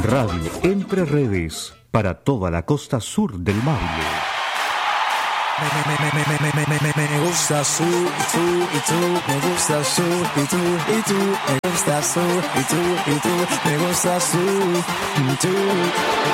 Radio Entre Redes para toda la costa sur del Maule. Me gusta su y tú, me gusta su y tú, me gusta su y tú, me gusta su y tú.